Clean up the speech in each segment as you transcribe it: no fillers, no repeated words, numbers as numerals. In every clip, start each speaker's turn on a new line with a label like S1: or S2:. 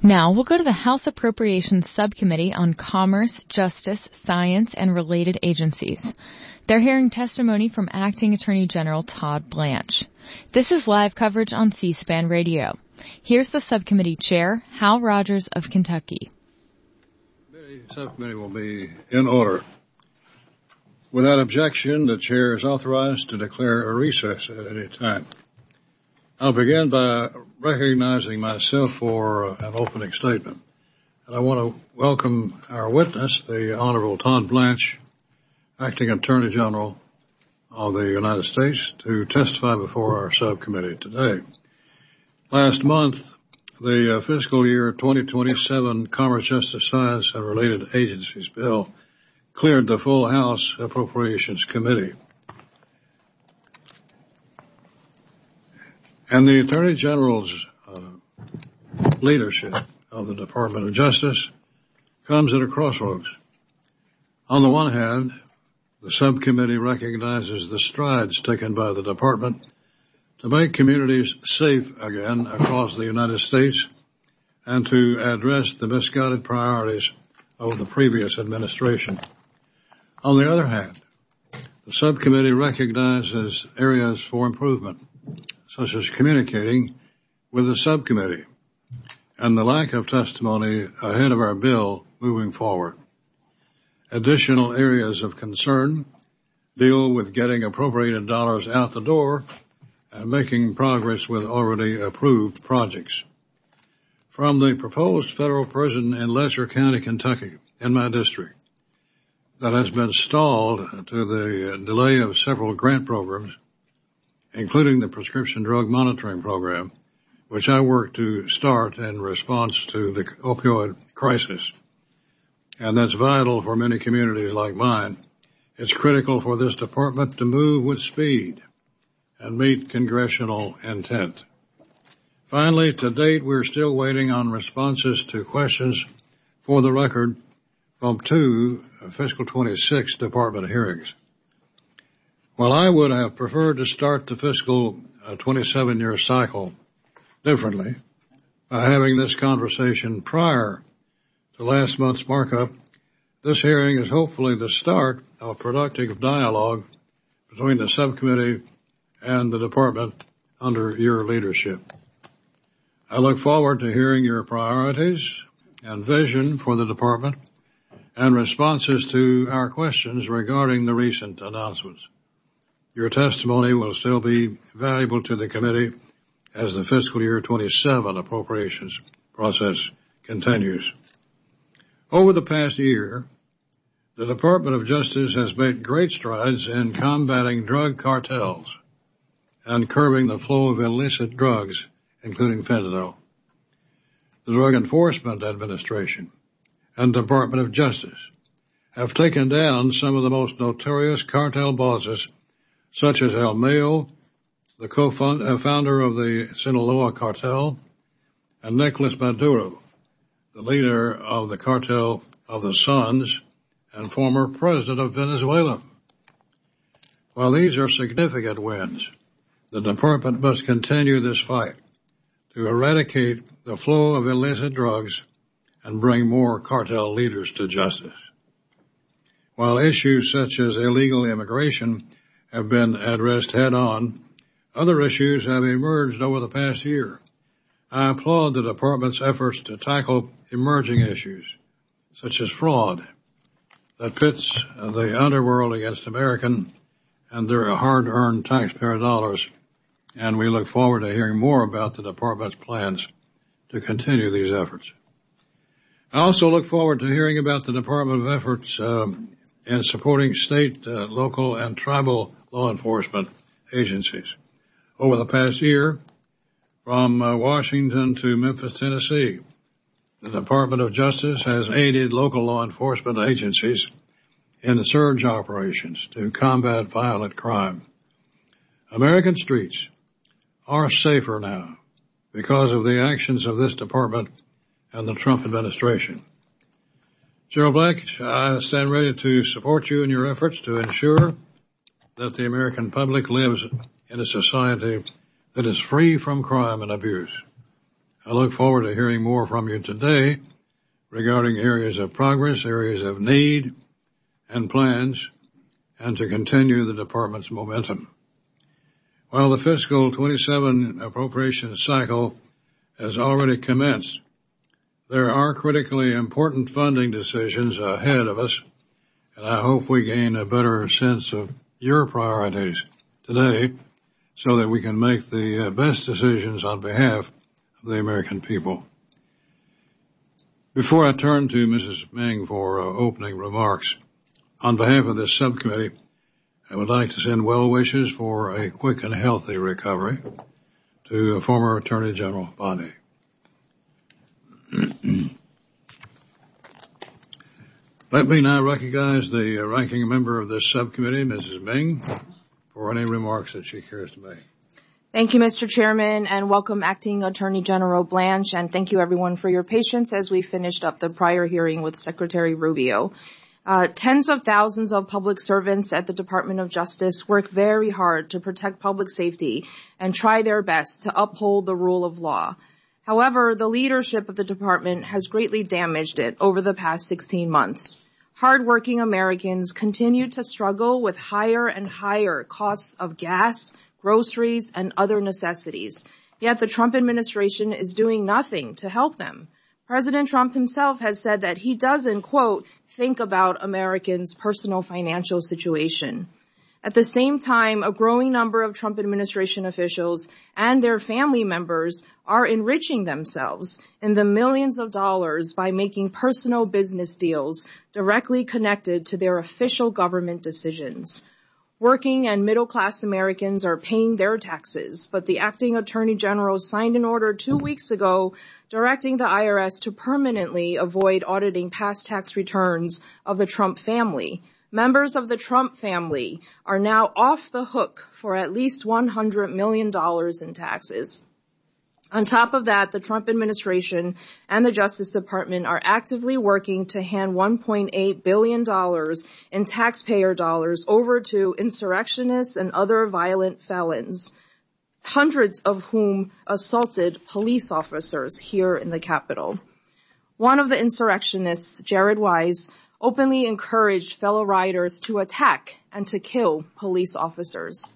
S1: Now we'll go to the House Appropriations Subcommittee on Commerce, Justice, Science, and Related Agencies. They're hearing testimony from Acting Attorney General Todd Blanche. This is live coverage on C-SPAN Radio. Here's the subcommittee chair, Hal Rogers of Kentucky.
S2: The subcommittee will be in order. Without objection, the chair is authorized to declare a recess at any time. I'll begin by recognizing myself for an opening statement. And I want to welcome our witness, the Honorable Todd Blanche, Acting Attorney General of the United States, to testify before our subcommittee today. Last month, the fiscal year 2027 Commerce, Justice, Science, and Related Agencies bill cleared the full House Appropriations Committee. And the Attorney General's leadership of the Department of Justice comes at a crossroads. On the one hand, the subcommittee recognizes the strides taken by the department to make communities safe again across the United States and to address the misguided priorities of the previous administration. On the other hand, the subcommittee recognizes areas for improvement, such as communicating with the subcommittee and the lack of testimony ahead of our bill moving forward. Additional areas of concern deal with getting appropriated dollars out the door and making progress with already approved projects. From the proposed federal prison in Letcher County, Kentucky, in my district, that has been stalled to the delay of several grant programs, including the Prescription Drug Monitoring Program, which I work to start in response to the opioid crisis. And that's vital for many communities like mine. It's critical for this department to move with speed and meet congressional intent. Finally, to date, we're still waiting on responses to questions for the record from two fiscal 26 department hearings. While I would have preferred to start the fiscal 27-year cycle differently by having this conversation prior to last month's markup, this hearing is hopefully the start of productive dialogue between the subcommittee and the department under your leadership. I look forward to hearing your priorities and vision for the department and responses to our questions regarding the recent announcements. Your testimony will still be valuable to the committee as the fiscal year 27 appropriations process continues. Over the past year, the Department of Justice has made great strides in combating drug cartels and curbing the flow of illicit drugs, including fentanyl. The Drug Enforcement Administration and Department of Justice have taken down some of the most notorious cartel bosses, such as El Mayo, the co-founder of the Sinaloa cartel, and Nicolas Maduro, the leader of the cartel of the Suns and former president of Venezuela. While these are significant wins, the department must continue this fight to eradicate the flow of illicit drugs and bring more cartel leaders to justice. While issues such as illegal immigration have been addressed head-on, other issues have emerged over the past year. I applaud the department's efforts to tackle emerging issues, such as fraud, that pits the underworld against American and their hard-earned taxpayer dollars, and we look forward to hearing more about the department's plans to continue these efforts. I also look forward to hearing about the Department of efforts in supporting state, local, and tribal law enforcement agencies. Over the past year, from Washington to Memphis, Tennessee, the Department of Justice has aided local law enforcement agencies in the surge operations to combat violent crime. American streets are safer now because of the actions of this department and the Trump administration. General Blanche, I stand ready to support you in your efforts to ensure that the American public lives in a society that is free from crime and abuse. I look forward to hearing more from you today regarding areas of progress, areas of need, and plans, and to continue the department's momentum. While the fiscal 27 appropriations cycle has already commenced, there are critically important funding decisions ahead of us, and I hope we gain a better sense of your priorities today so that we can make the best decisions on behalf of the American people. Before I turn to Mrs. Meng for opening remarks, on behalf of this subcommittee, I would like to send well wishes for a quick and healthy recovery to former Attorney General Bondi. Let me now recognize the ranking member of this subcommittee, Mrs. Meng, for any remarks that she cares to make.
S3: Thank you, Mr. Chairman, and welcome Acting Attorney General Blanche, and thank you everyone for your patience as we finished up the prior hearing with Secretary Rubio. Tens of thousands of public servants at the Department of Justice work very hard to protect public safety and try their best to uphold the rule of law. However, the leadership of the department has greatly damaged it over the past 16 months. Hardworking Americans continue to struggle with higher and higher costs of gas, groceries, and other necessities. Yet the Trump administration is doing nothing to help them. President Trump himself has said that he doesn't, quote, think about Americans' personal financial situation. At the same time, a growing number of Trump administration officials and their family members are enriching themselves in the millions of dollars by making personal business deals directly connected to their official government decisions. Working and middle-class Americans are paying their taxes, but the acting attorney general signed an order 2 weeks ago directing the IRS to permanently avoid auditing past tax returns of the Trump family. Members of the Trump family are now off the hook for at least $100 million in taxes. On top of that, the Trump administration and the Justice Department are actively working to hand $1.8 billion in taxpayer dollars over to insurrectionists and other violent felons, hundreds of whom assaulted police officers here in the Capitol. One of the insurrectionists, Jared Wise, openly encouraged fellow rioters to attack and to kill police officers.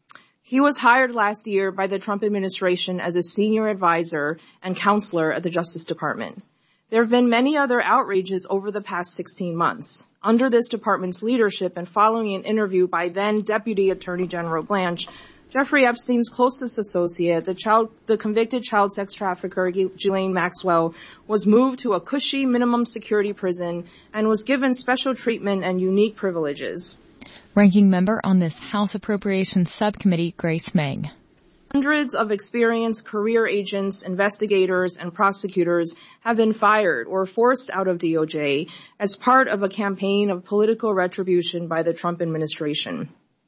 S3: He was hired last year by the Trump administration as a senior advisor and counselor at the Justice Department. There have been many other outrages over the past 16 months. Under this department's leadership and following an interview by then Deputy Attorney General Blanche, Jeffrey Epstein's closest associate, the convicted child sex trafficker Ghislaine Maxwell, was moved to a cushy minimum security prison and was given special treatment and unique privileges.
S1: Ranking member on this House Appropriations Subcommittee, Grace Meng.
S3: Hundreds of experienced career agents, investigators, and prosecutors have been fired or forced out of DOJ as part of a campaign of political retribution by the Trump administration.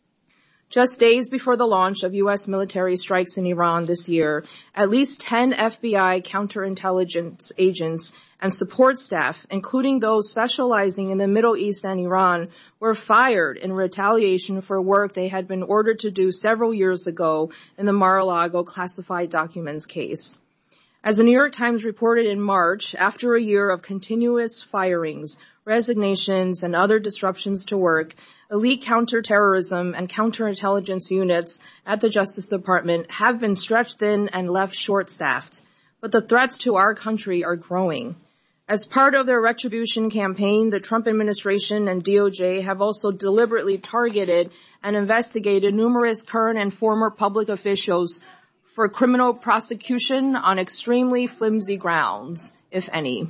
S3: Just days before the launch of U.S. military strikes in Iran this year, at least 10 FBI counterintelligence agents and support staff, including those specializing in the Middle East and Iran, were fired in retaliation for work they had been ordered to do several years ago in the Mar-a-Lago classified documents case. As the New York Times reported in March, after a year of continuous firings, resignations, and other disruptions to work, elite counterterrorism and counterintelligence units at the Justice Department have been stretched thin and left short-staffed. But the threats to our country are growing. As part of their retribution campaign, the Trump administration and DOJ have also deliberately targeted and investigated numerous current and former public officials for criminal prosecution on extremely flimsy grounds, if any.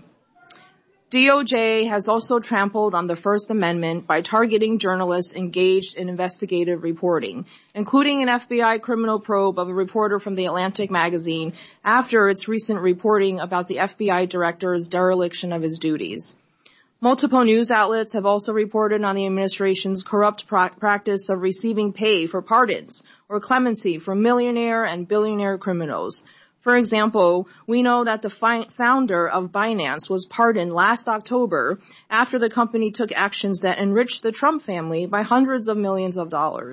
S3: DOJ has also trampled on the First Amendment by targeting journalists engaged in investigative reporting, including an FBI criminal probe of a reporter from The Atlantic magazine after its recent reporting about the FBI director's dereliction of his duties. Multiple news outlets have also reported on the administration's corrupt practice of receiving pay for pardons or clemency for millionaire and billionaire criminals. For example, we know that the founder of Binance was pardoned last October after the company took actions that enriched the Trump family by hundreds of millions of dollars.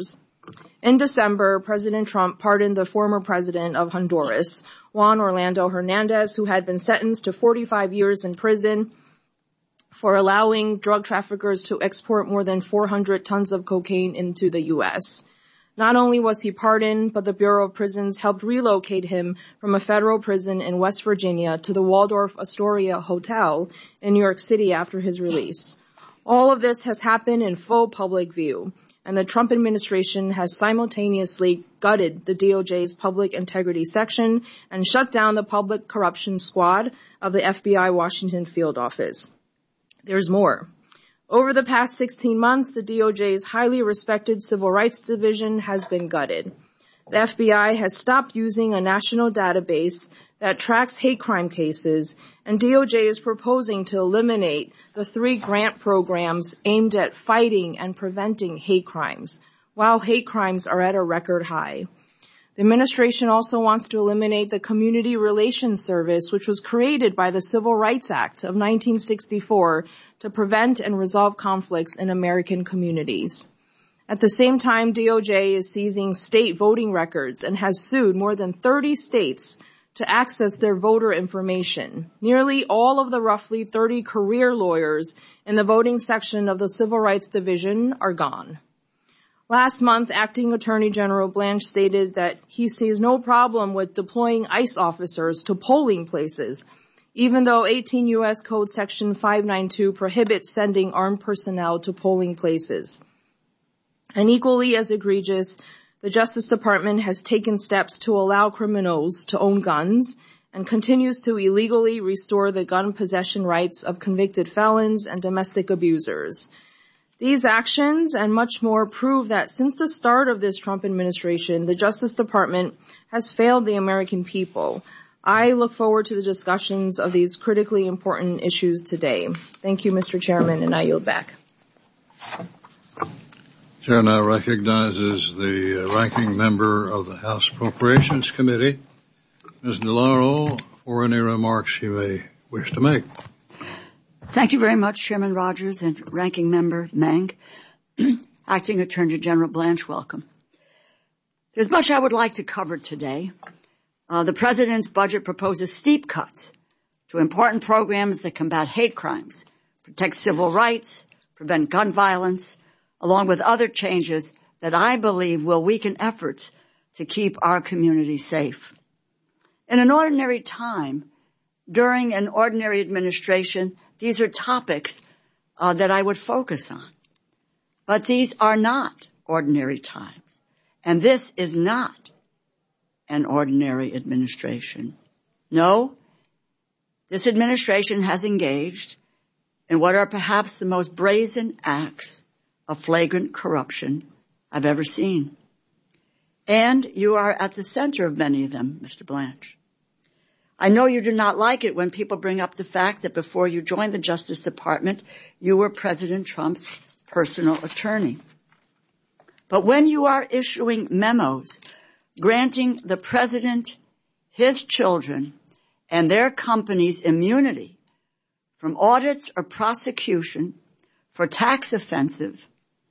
S3: In December, President Trump pardoned the former president of Honduras, Juan Orlando Hernandez, who had been sentenced to 45 years in prison for allowing drug traffickers to export more than 400 tons of cocaine into the U.S. Not only was he pardoned, but the Bureau of Prisons helped relocate him from a federal prison in West Virginia to the Waldorf Astoria Hotel in New York City after his release. All of this has happened in full public view, and the Trump administration has simultaneously gutted the DOJ's Public Integrity Section and shut down the Public Corruption Squad of the FBI Washington Field Office. There's more. Over the past 16 months, the DOJ's highly respected Civil Rights Division has been gutted. The FBI has stopped using a national database that tracks hate crime cases, and DOJ is proposing to eliminate the 3 grant programs aimed at fighting and preventing hate crimes, while hate crimes are at a record high. The administration also wants to eliminate the Community Relations Service, which was created by the Civil Rights Act of 1964 to prevent and resolve conflicts in American communities. At the same time, DOJ is seizing state voting records and has sued more than 30 states to access their voter information. Nearly all of the roughly 30 career lawyers in the voting section of the Civil Rights Division are gone. Last month, Acting Attorney General Blanche stated that he sees no problem with deploying ICE officers to polling places, even though 18 U.S. Code Section 592 prohibits sending armed personnel to polling places. And equally as egregious, the Justice Department has taken steps to allow criminals to own guns and continues to illegally restore the gun possession rights of convicted felons and domestic abusers. These actions and much more prove that since the start of this Trump administration, the Justice Department has failed the American people. I look forward to the discussions of these critically important issues today. Thank you, Mr. Chairman, and I yield back.
S2: Chair now recognizes the ranking member of the House Appropriations Committee, Ms. DeLauro, for any remarks she may wish to make.
S4: Thank you very much, Chairman Rogers and Ranking Member Meng. Acting Attorney General Blanche, welcome. There's much I would like to cover today. The President's budget proposes steep cuts to important programs that combat hate crimes, protect civil rights, prevent gun violence, along with other changes that I believe will weaken efforts to keep our community safe. In an ordinary time, during an ordinary administration, these are topics that I would focus on. But these are not ordinary times. And this is not an ordinary administration. No, this administration has engaged in what are perhaps the most brazen acts of flagrant corruption I've ever seen. And you are at the center of many of them, Mr. Blanche. I know you do not like it when people bring up the fact that before you joined the Justice Department, you were President Trump's personal attorney. But when you are issuing memos granting the President, his children, and their companies immunity from audits or prosecution for tax offenses,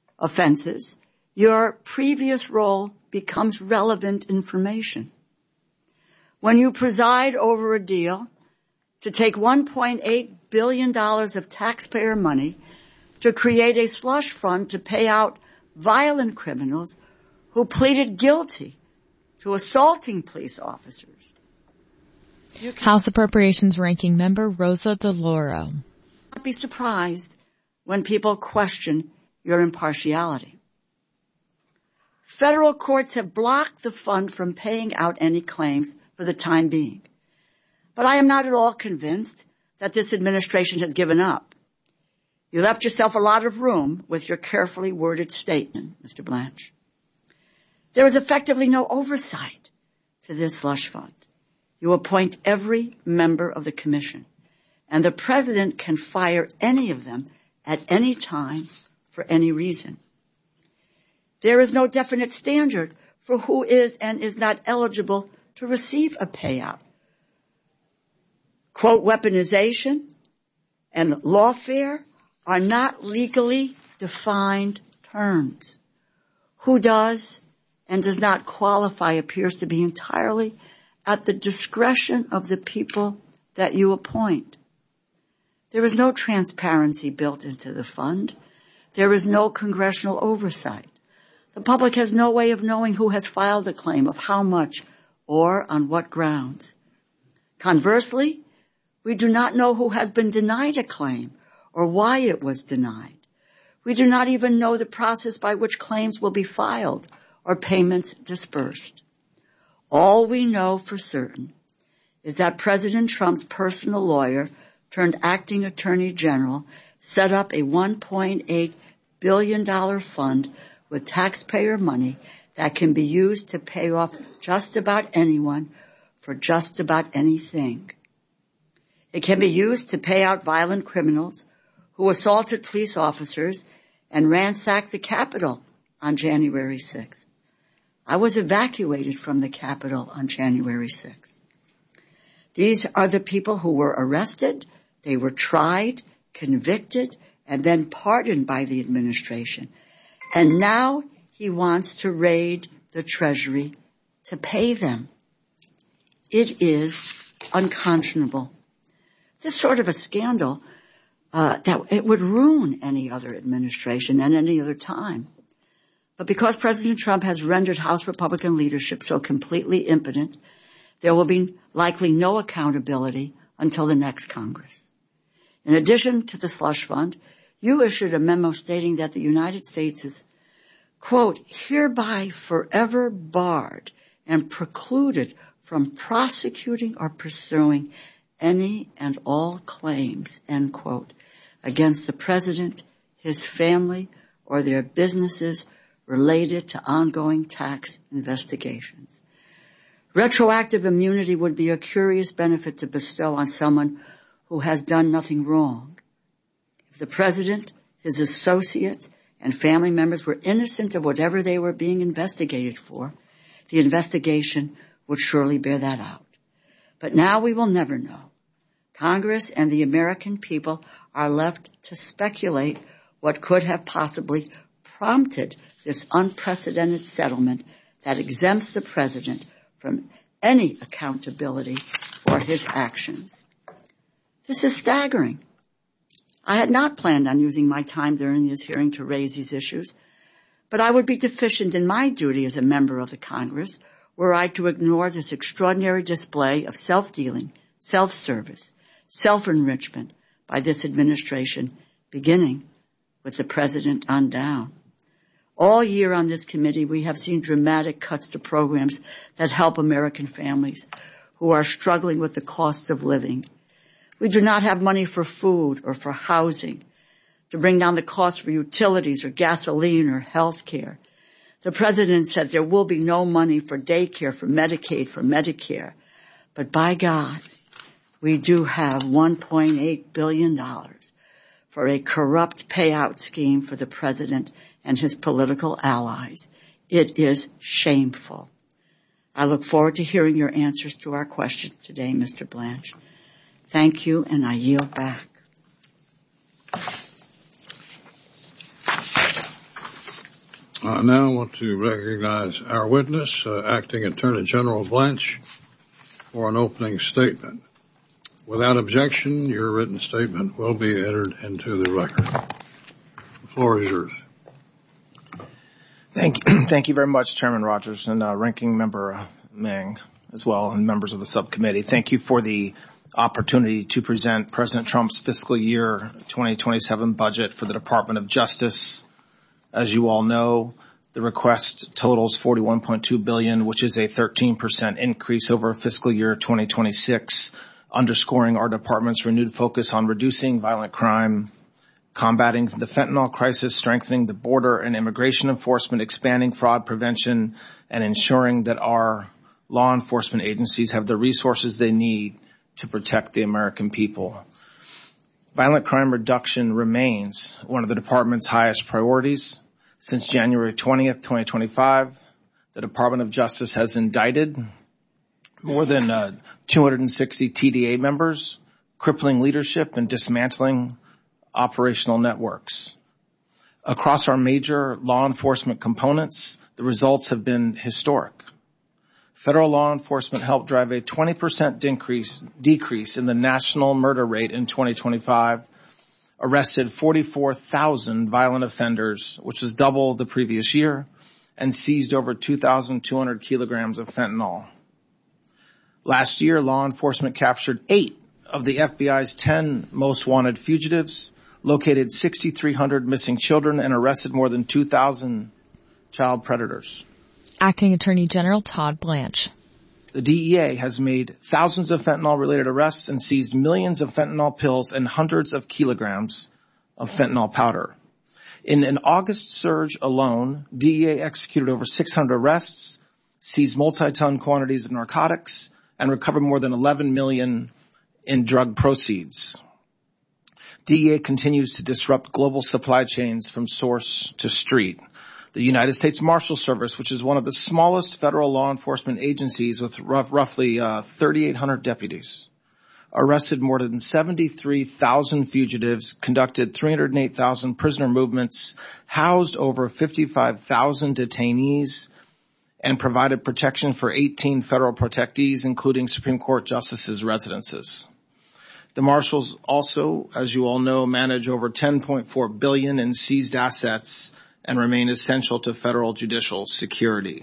S4: your previous role becomes relevant information. When you preside over a deal to take $1.8 billion of taxpayer money to create a slush fund to pay out violent criminals who pleaded guilty to assaulting police officers.
S1: House Appropriations Ranking Member Rosa DeLauro.
S4: Not be surprised when people question your impartiality. Federal courts have blocked the fund from paying out any claims for the time being. But I am not at all convinced that this administration has given up. You left yourself a lot of room with your carefully worded statement, Mr. Blanche. There is effectively no oversight to this slush fund. You appoint every member of the commission, and the President can fire any of them at any time for any reason. There is no definite standard for who is and is not eligible to receive a payout. Quote, weaponization and lawfare are not legally defined terms. Who does and does not qualify appears to be entirely at the discretion of the people that you appoint. There is no transparency built into the fund. There is no congressional oversight. The public has no way of knowing who has filed a claim, of how much, or on what grounds. Conversely, we do not know who has been denied a claim or why it was denied. We do not even know the process by which claims will be filed or payments dispersed. All we know for certain is that President Trump's personal lawyer turned acting attorney general set up a $1.8 billion fund with taxpayer money that can be used to pay off just about anyone for just about anything. It can be used to pay out violent criminals who assaulted police officers and ransacked the Capitol on January 6th. I was evacuated from the Capitol on January 6th. These are the people who were arrested, they were tried, convicted, and then pardoned by the administration. And now he wants to raid the Treasury to pay them. It is unconscionable. This sort of a scandal that it would ruin any other administration and any other time. But because President Trump has rendered House Republican leadership so completely impotent, there will be likely no accountability until the next Congress. In addition to the slush fund, you issued a memo stating that the United States is, quote, hereby forever barred and precluded from prosecuting or pursuing any and all claims, end quote, against the president, his family, or their businesses related to ongoing tax investigations. Retroactive immunity would be a curious benefit to bestow on someone who has done nothing wrong. If the president, his associates, and family members were innocent of whatever they were being investigated for, the investigation would surely bear that out. But now we will never know. Congress and the American people are left to speculate what could have possibly prompted this unprecedented settlement that exempts the president from any accountability for his actions. This is staggering. I had not planned on using my time during this hearing to raise these issues, but I would be deficient in my duty as a member of the Congress were I to ignore this extraordinary display of self-dealing, self-service, self-enrichment by this administration, beginning with the president on down. All year on this committee, we have seen dramatic cuts to programs that help American families who are struggling with the cost of living. We do not have money for food or for housing, to bring down the cost for utilities or gasoline or health care. The president said there will be no money for daycare, for Medicaid, for Medicare. But by God, we do have $1.8 billion for a corrupt payout scheme for the president and his political allies. It is shameful. I look forward to hearing your answers to our questions today, Mr. Blanche. Thank you, and I yield back.
S2: I now want to recognize our witness, Acting Attorney General Blanche, for an opening statement. Without objection, your written statement will be entered into the record. The floor is yours.
S5: Thank you very much, Chairman Rogers and Ranking Member Meng, as well, and members of the subcommittee. Thank you for the opportunity to present President Trump's fiscal year 2027 budget for the Department of Justice. As you all know, the request totals $41.2 billion, which is a 13% increase over fiscal year 2026, underscoring our department's renewed focus on reducing violent crime, combating the fentanyl crisis, strengthening the border and immigration enforcement, expanding fraud prevention, and ensuring that our law enforcement agencies have the resources they need to protect the American people. Violent crime reduction remains one of the department's highest priorities. Since January 20th, 2025, the Department of Justice has indicted more than 260 TDA members, crippling leadership and dismantling operational networks. Across our major law enforcement components, the results have been historic. Federal law enforcement helped drive a 20% decrease in the national murder rate in 2025, arrested 44,000 violent offenders, which was double the previous year, and seized over 2,200 kilograms of fentanyl. Last year, law enforcement captured 8 of the FBI's 10 most wanted fugitives, located 6,300 missing children, and arrested more than 2,000 child predators.
S1: Acting Attorney General Todd Blanche.
S5: The DEA has made thousands of fentanyl-related arrests and seized millions of fentanyl pills and hundreds of kilograms of fentanyl powder. In an August surge alone, DEA executed over 600 arrests, seized multi-ton quantities of narcotics, and recovered more than $11 million in drug proceeds. DEA continues to disrupt global supply chains from source to street. The United States Marshal Service, which is one of the smallest federal law enforcement agencies with roughly 3,800 deputies, arrested more than 73,000 fugitives, conducted 308,000 prisoner movements, housed over 55,000 detainees, and provided protection for 18 federal protectees, including Supreme Court justices' residences. The Marshals also, as you all know, manage over $10.4 billion in seized assets and remain essential to federal judicial security.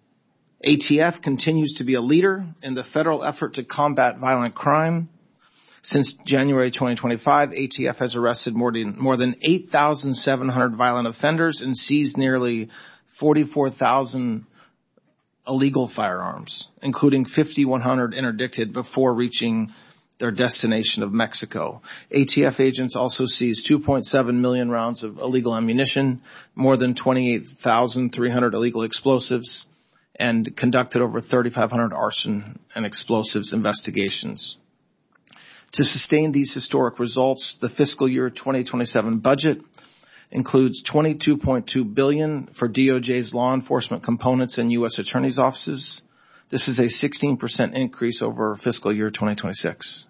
S5: ATF continues to be a leader in the federal effort to combat violent crime. Since January 2025, ATF has arrested more than 8,700 violent offenders and seized nearly 44,000 illegal firearms, including 5,100 interdicted before reaching their destination of Mexico. ATF agents also seized 2.7 million rounds of illegal ammunition, more than 28,300 illegal explosives, and conducted over 3,500 arson and explosives investigations. To sustain these historic results, the fiscal year 2027 budget includes $22.2 billion for DOJ's law enforcement components and U.S. attorneys' offices. This is a 16% increase over fiscal year 2026.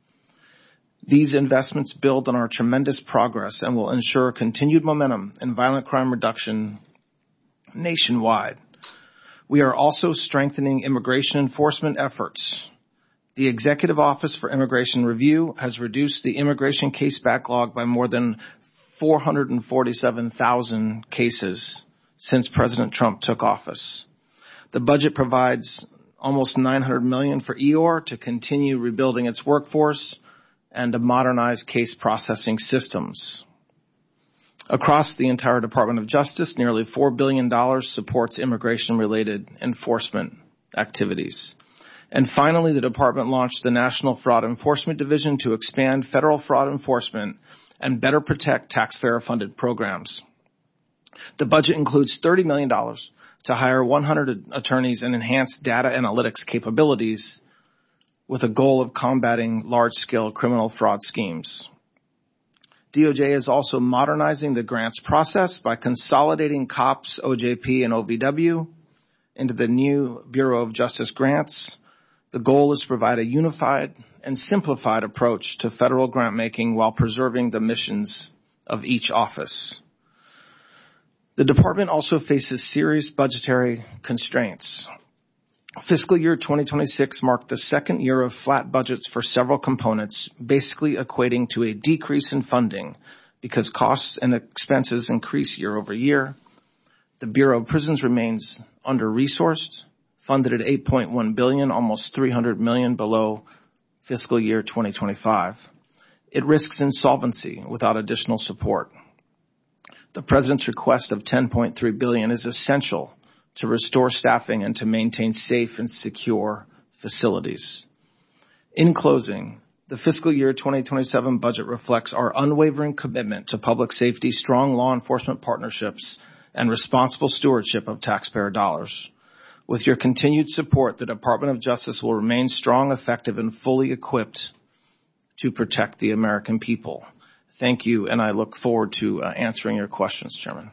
S5: These investments build on our tremendous progress and will ensure continued momentum in violent crime reduction nationwide. We are also strengthening immigration enforcement efforts. The Executive Office for Immigration Review has reduced the immigration case backlog by more than 447,000 cases since President Trump took office. The budget provides almost $900 million for EOR to continue rebuilding its workforce and to modernize case processing systems. Across the entire Department of Justice, nearly $4 billion supports immigration-related enforcement activities. And finally, the department launched the National Fraud Enforcement Division to expand federal fraud enforcement and better protect taxpayer-funded programs. The budget includes $30 million to hire 100 attorneys and enhance data analytics capabilities with a goal of combating large-scale criminal fraud schemes. DOJ is also modernizing the grants process by consolidating COPS, OJP, and OVW into the new Bureau of Justice Grants. The goal is to provide a unified and simplified approach to federal grant making while preserving the missions of each office. The department also faces serious budgetary constraints. Fiscal year 2026 marked the second year of flat budgets for several components, basically equating to a decrease in funding because costs and expenses increase year over year. The Bureau of Prisons remains under-resourced, funded at $8.1 billion, almost $300 million below fiscal year 2025. It risks insolvency without additional support. The President's request of $10.3 billion is essential to restore staffing and to maintain safe and secure facilities. In closing, the fiscal year 2027 budget reflects our unwavering commitment to public safety, strong law enforcement partnerships, and responsible stewardship of taxpayer dollars. With your continued support, the Department of Justice will remain strong, effective, and fully equipped to protect the American people. Thank you, and I look forward to answering your questions, Chairman.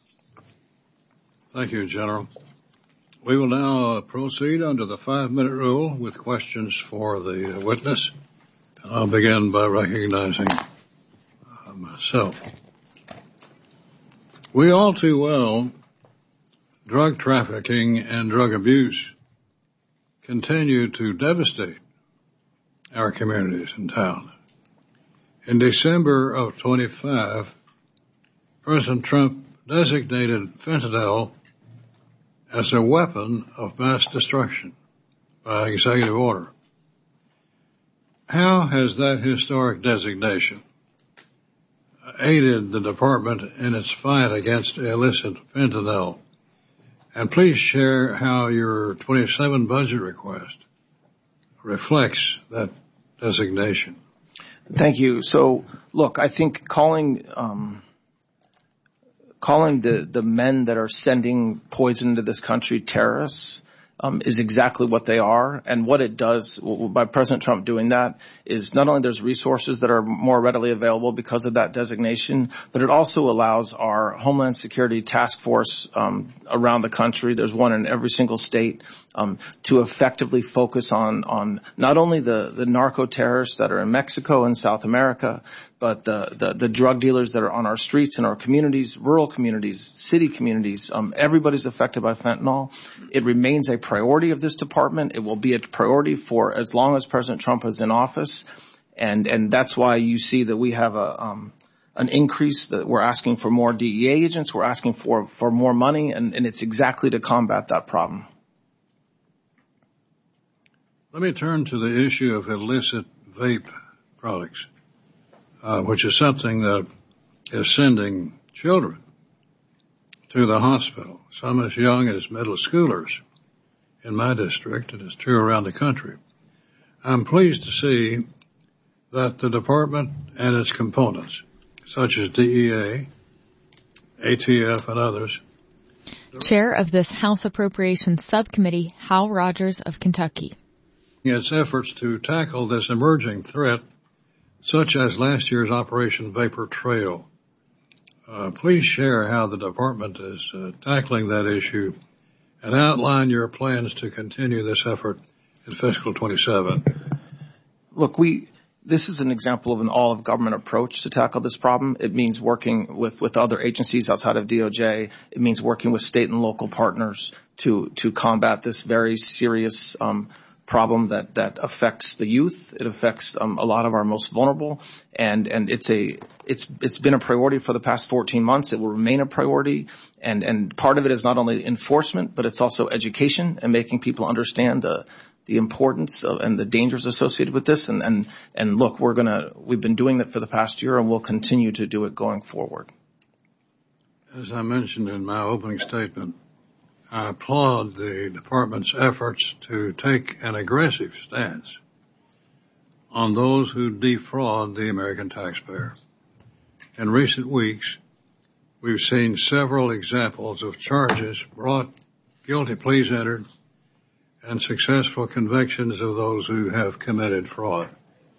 S2: Thank you, General. We will now proceed under the 5-minute rule with questions for the witness. I'll begin by recognizing myself. We all too well, drug trafficking and drug abuse continue to devastate our communities and towns. In December of 25, President Trump designated fentanyl as a weapon of mass destruction by executive order. How has that historic designation aided the department in its fight against illicit fentanyl? And please share how your 27 budget request reflects that designation.
S5: Thank you. So, look, I think calling the men that are sending poison into this country terrorists is exactly what they are. And what it does by President Trump doing that is not only there's resources that are more readily available because of that designation, but it also allows our Homeland Security Task Force around the country, there's one in every single state, to effectively focus on not only the narco terrorists that are in Mexico and South America, but the drug dealers that are on our streets in our communities, rural communities, city communities. Everybody's affected by fentanyl. It remains a priority of this department. It will be a priority for as long as President Trump is in office. And that's why you see that we have an increase, that we're asking for more DEA agents. We're asking for more money, and it's exactly to combat that problem.
S2: Let me turn to the issue of illicit vape products, which is something that is sending children to the hospital, some as young as middle schoolers in my district. It is true around the country. I'm pleased to see that the department and its components, such as DEA, ATF, and others.
S1: Chair of this House Appropriations Subcommittee, Hal Rogers of Kentucky.
S2: Its efforts to tackle this emerging threat, such as last year's Operation Vapor Trail. Please share how the department is tackling that issue and outline your plans to continue this effort in fiscal 27.
S5: Look, this is an example of an all-of-government approach to tackle this problem. It means working with other agencies outside of DOJ. It means working with state and local partners to combat this very serious problem that affects the youth. It affects a lot of our most vulnerable, and it's been a priority for the past 14 months. It will remain a priority, and part of it is not only enforcement, but it's also education and making people understand the importance of, and the dangers associated with this. And look, we've been doing that for the past year, and we'll continue to do it going forward.
S2: As I mentioned in my opening statement, I applaud the department's efforts to take an aggressive stance on those who defraud the American taxpayer. In recent weeks, we've seen several examples of charges brought, guilty pleas entered, and successful convictions of those who have committed fraud.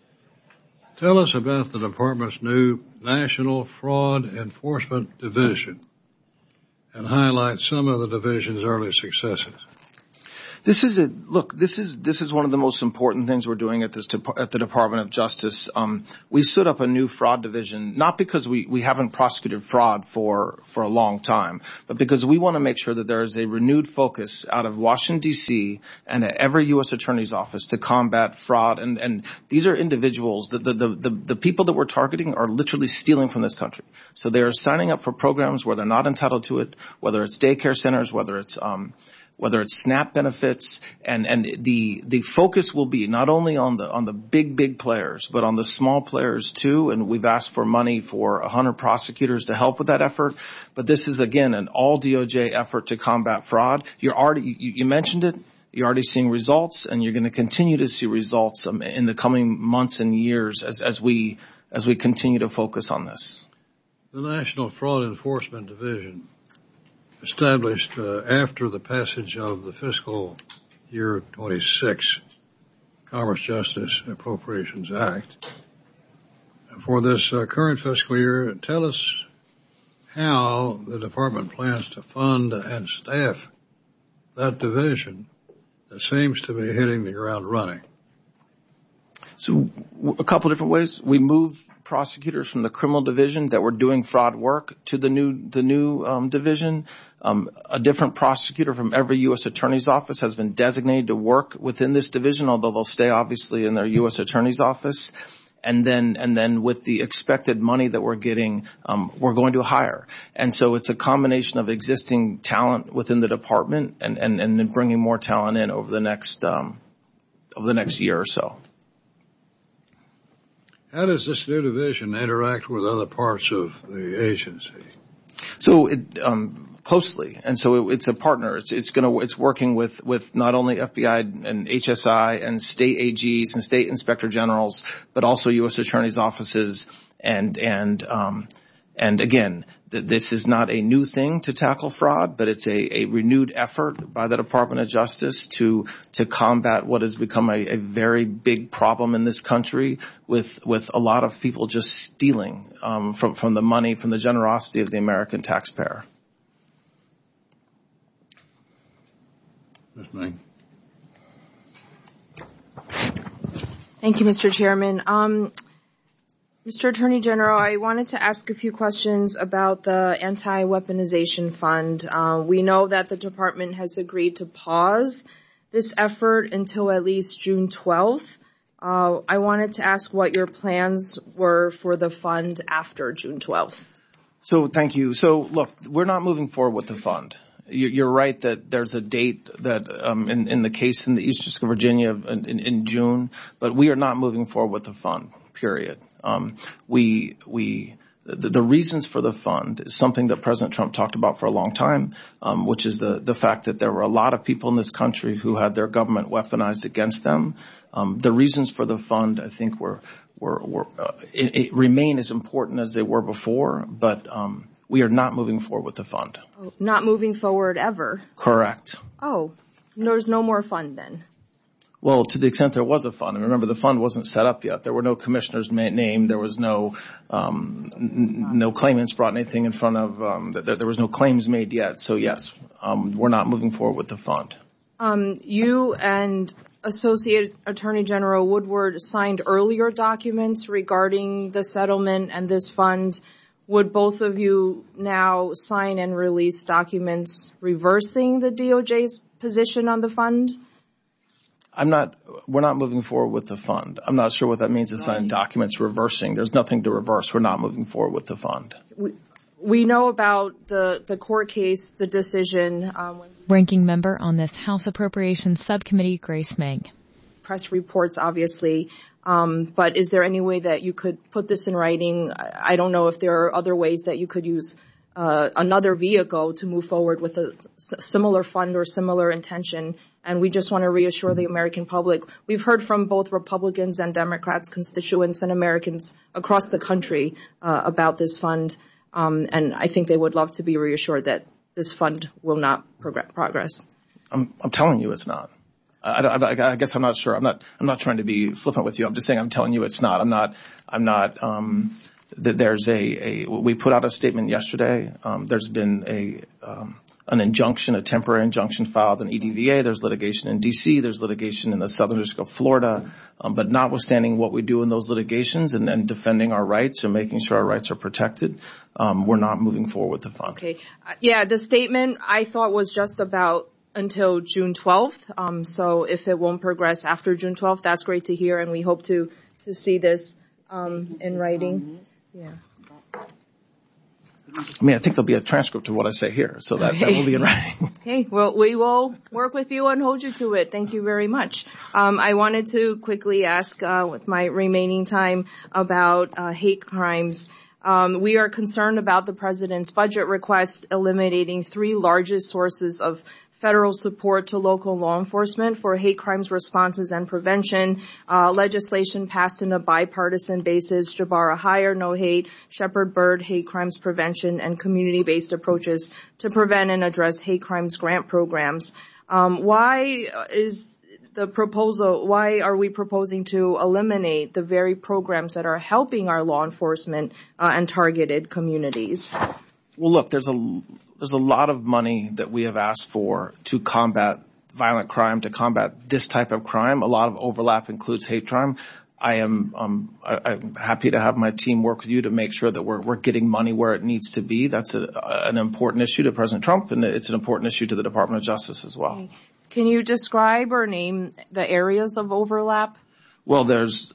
S2: Tell us about the department's new National Fraud Enforcement Division and highlight some of the division's early successes.
S5: This is one of the most important things we're doing at the Department of Justice. We stood up a new fraud division, not because we haven't prosecuted fraud for a long time, but because we want to make sure that there is a renewed focus out of Washington, D.C. and at every U.S. Attorney's office to combat fraud. And these are individuals, the people that we're targeting are literally stealing from this country. So they are signing up for programs where they're not entitled to it, whether it's daycare centers, whether it's SNAP benefits, and the focus will be not only on the big players, but on the small players too. And we've asked for money for 100 prosecutors to help with that effort. But this is again an all DOJ effort to combat fraud. You mentioned it. You're already seeing results, and you're going to continue to see results in the coming months and years as we continue to focus on this.
S2: The National Fraud Enforcement Division, established after the passage of the fiscal year 26 Commerce Justice Appropriations Act. For this current fiscal year, tell us how the department plans to fund and staff that division that seems to be hitting the ground running.
S5: So a couple different ways. We moved prosecutors from the criminal division that were doing fraud work to the new division. A different prosecutor from every U.S. Attorney's office has been designated to work within this division, although they'll stay obviously in their U.S. Attorney's office. And then with the expected money that we're getting, we're going to hire. And so it's a combination of existing talent within the department and then bringing more talent in over the next year or so.
S2: How does this new division interact with other parts of the agency?
S5: So closely, and so it's a partner. It's working with not only FBI and HSI and state AGs and state inspector generals, but also U.S. attorneys' offices. And again, this is not a new thing to tackle fraud, but it's a renewed effort by the Department of Justice to combat what has become a very big problem in this country with a lot of people just stealing from the money, from the generosity of the American taxpayer.
S2: Ms. Meng.
S3: Thank you, Mr. Chairman. Mr. Attorney General, I wanted to ask a few questions about the Anti-Weaponization Fund. We know that the department has agreed to pause this effort until at least June 12th. I wanted to ask what your plans were for the fund after June 12th.
S5: So thank you. So look, we're not moving forward with the fund. You're right that there's a date that in the case in the East District of Virginia in June, but we are not moving forward with the fund, period. The reasons for the fund is something that President Trump talked about for a long time, which is the fact that there were a lot of people in this country who had their government weaponized against them. The reasons for the fund, I think, it remain as important as they were before, but we are not moving forward with the fund.
S3: Not moving forward ever?
S5: Correct.
S3: Oh, there's no more fund then?
S5: Well, to the extent there was a fund, and remember the fund wasn't set up yet. There were no commissioners named. There was no claimants brought anything in front of. There was no claims made yet. So yes, we're not moving forward with the fund.
S3: You and Associate Attorney General Woodward signed earlier documents regarding the settlement and this fund. Would both of you now sign and release documents reversing the DOJ's position on the fund?
S5: We're not moving forward with the fund. I'm not sure what that means to sign documents reversing. There's nothing to reverse. We're not moving forward with the fund.
S3: We know about the court case, the decision.
S1: Ranking member on this House Appropriations Subcommittee, Grace Meng.
S3: Press reports, obviously. But is there any way that you could put this in writing? I don't know if there are other ways that you could use another vehicle to move forward with a similar fund or similar intention. And we just want to reassure the American public. We've heard from both Republicans and Democrats, constituents and Americans across the country about this fund. And I think they would love to be reassured that this fund will not progress.
S5: I'm telling you it's not. I guess I'm not sure. I'm not trying to be flippant with you. I'm just saying I'm telling you it's not. We put out a statement yesterday. There's been an injunction, a temporary injunction filed in EDVA. There's litigation in D.C. There's litigation in the Southern District of Florida. But notwithstanding what we do in those litigations and defending our rights and making sure our rights are protected, we're not moving forward with the fund.
S3: Okay. Yeah, the statement I thought was just about until June 12th. So if it won't progress after June 12th, that's great to hear. And we hope to see this in writing. Yeah.
S5: I mean, I think there'll be a transcript of what I say here, so that will be in writing.
S3: Okay, well, we will work with you and hold you to it. Thank you very much. I wanted to quickly ask, with my remaining time, about hate crimes. We are concerned about the president's budget request eliminating 3 largest sources of federal support to local law enforcement for hate crimes responses and prevention. Legislation passed on a bipartisan basis, Jabara Hire, No Hate, Shepard Byrd, Hate Crimes Prevention, and community-based approaches to prevent and address hate crimes grant programs. Why are we proposing to eliminate the very programs that are helping our law enforcement and targeted communities?
S5: Well, look, there's a lot of money that we have asked for to combat violent crime, to combat this type of crime. A lot of overlap includes hate crime. I'm happy to have my team work with you to make sure that we're getting money where it needs to be. That's an important issue to President Trump, and it's an important issue to the Department of Justice as well.
S3: Can you describe or name the areas of overlap?
S5: Well, there's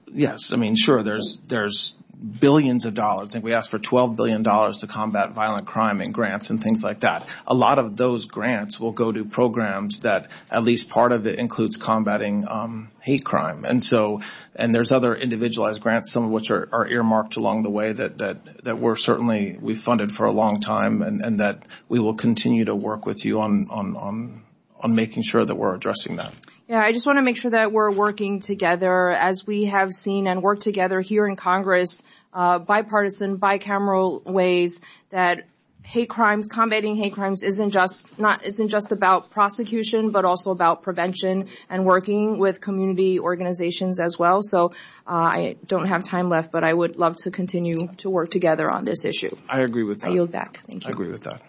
S5: billions of dollars. I think we asked for $12 billion to combat violent crime and grants and things like that. A lot of those grants will go to programs that at least part of it includes combating hate crime. And there's other individualized grants, some of which are earmarked along the way that we've funded for a long time, and that we will continue to work with you on making sure that we're addressing that.
S3: Yeah, I just want to make sure that we're working together as we have seen and worked together here in Congress, bipartisan, bicameral ways, that combating hate crimes isn't just about prosecution, but also about prevention and working with community organizations as well. So I don't have time left, but I would love to continue to work together on this issue.
S5: I agree with that.
S3: I yield back. Thank you.
S5: I agree with that.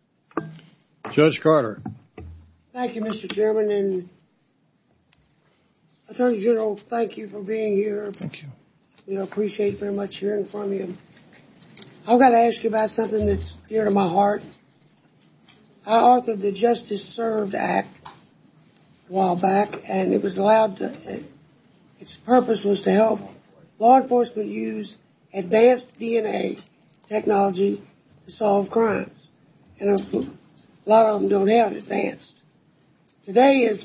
S2: Judge Carter.
S6: Thank you, Mr. Chairman, and Attorney General, thank you for being here.
S5: Thank you.
S6: We appreciate very much hearing from you. I've got to ask you about something that's dear to my heart. I authored the Justice Served Act a while back, and it was its purpose was to help law enforcement use advanced DNA technology to solve crimes. And a lot of them don't have it advanced. Today is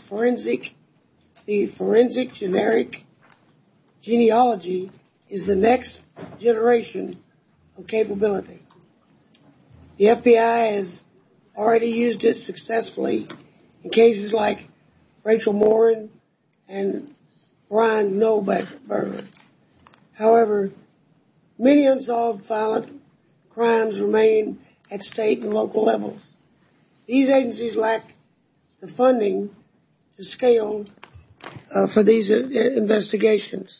S6: the forensic generic genealogy is the next generation of capability. The FBI has already used it successfully in cases like Rachel Morin and Brian Knowberger. However, many unsolved violent crimes remain at state and local levels. These agencies lack the funding to scale for these investigations.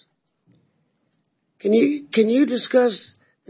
S6: Can you discuss the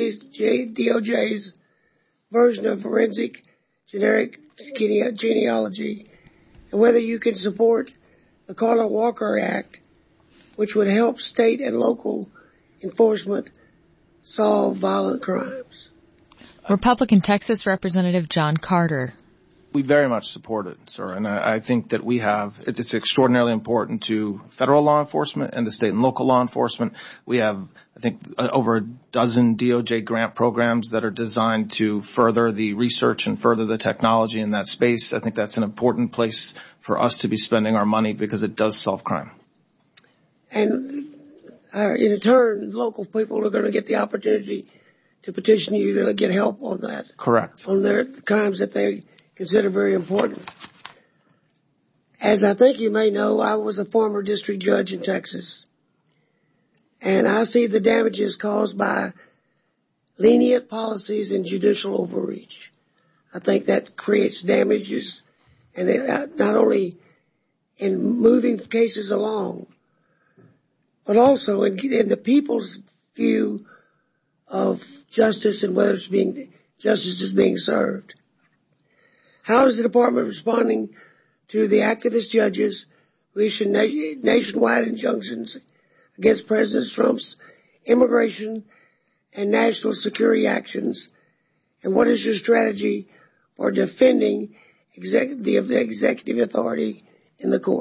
S6: DOJ's version of forensic generic genealogy and whether you can support the Carla Walker Act, which would help state and local enforcement solve violent crimes?
S1: Republican Texas Representative John Carter.
S5: We very much support it, sir, and I think that it's extraordinarily important to federal law enforcement and to state and local law enforcement. We have, I think, over a dozen DOJ grant programs that are designed to further the research and further the technology in that space. I think that's an important place for us to be spending our money because it does solve crime.
S6: And in turn, local people are going to get the opportunity to petition you to get help on that.
S5: Correct.
S6: On their crimes that they consider very important. As I think you may know, I was a former district judge in Texas, and I see the damages caused by lenient policies and judicial overreach. I think that creates damages, and not only in moving cases along, but also in the people's view of justice and whether justice is being served. How is the department responding to the activist judges who issued nationwide injunctions against President Trump's immigration and national security actions? And what is your strategy for defending the executive authority in the court?